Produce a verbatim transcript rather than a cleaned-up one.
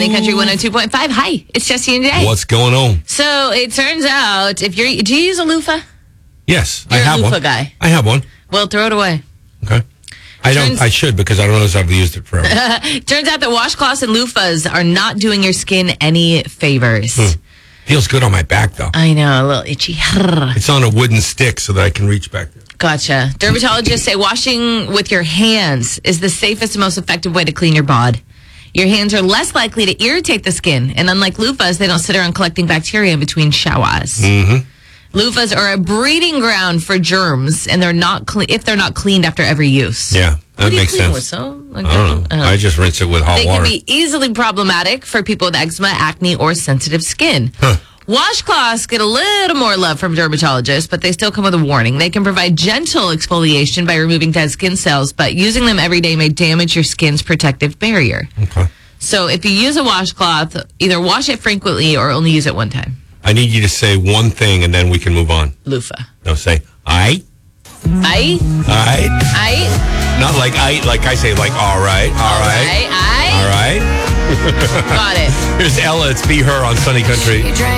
Sunny Country one oh two point five. Hi, it's Jesse and Jay. What's going on? So it turns out, if you're, do you use a loofah? Yes, You're I have a loofah one. guy. I have one. Well, throw it away. Okay. I don't. Turns- I should because I don't know if I've used it forever. Turns out that washcloths and loofahs are not doing your skin any favors. Hmm. Feels good on my back though. I know, a little itchy. It's on a wooden stick so that I can reach back there. Gotcha. Dermatologists say washing with your hands is the safest and most effective way to clean your bod. Your hands are less likely to irritate the skin, and unlike loofahs, they don't sit around collecting bacteria in between showers. Mm-hmm. Loofahs are a breeding ground for germs, and they're not cle- if they're not cleaned after every use. Yeah, that What do you makes clean sense. With, so? Like, I don't know. uh, I just rinse it with hot They water. can be easily problematic for people with eczema, acne, or sensitive skin. Huh. Washcloths get a little more love from dermatologists, but they still come with a warning. They can provide gentle exfoliation by removing dead skin cells, but using them every day may damage your skin's protective barrier. Okay. So if you use a washcloth, either wash it frequently or only use it one time. I need you to say one thing and then we can move on. Loofah. No, say I. I. I. I. Not like I. Like I say, like all right, all right, I. I. all right. Got it. Here's Ella. It's Be Her on Sunny Country.